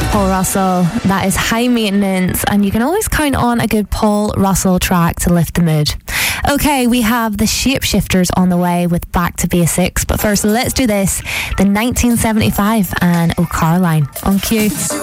Paul Russell. That is High Maintenance, and you can always count on a good Paul Russell track to lift the mood. Okay, we have the Shapeshifters on the way with Back to Basics, but first let's do this, the 1975 and O'Caroline on Q.